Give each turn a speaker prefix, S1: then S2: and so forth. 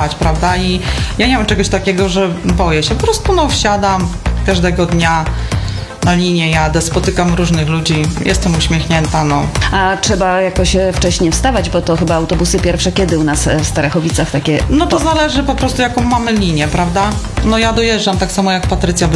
S1: spać, prawda? I ja nie mam czegoś takiego, że boję się. Po prostu wsiadam każdego dnia na linię, jadę, spotykam różnych ludzi, jestem uśmiechnięta,
S2: A trzeba jakoś wcześniej wstawać, bo to chyba autobusy pierwsze kiedy u nas w Starachowicach takie...
S1: No to zależy po prostu jaką mamy linię, prawda? Ja dojeżdżam tak samo jak Patrycja